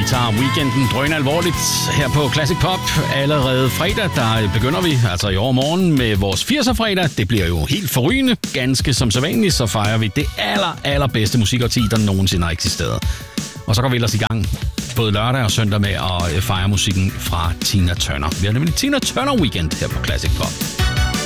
tager weekenden drøn alvorligt her på Classic Pop. Allerede fredag, der begynder vi, altså i overmorgen, med vores 80'er-fredag. Det bliver jo helt forrygende. Ganske som sædvanligt, så fejrer vi det allerbedste musikårti, der nogensinde har eksisteret. Og så går vi ellers i gang både lørdag og søndag med at fejre musikken fra Tina Turner. Vi har nemlig Tina Turner Weekend her på Classic Pop.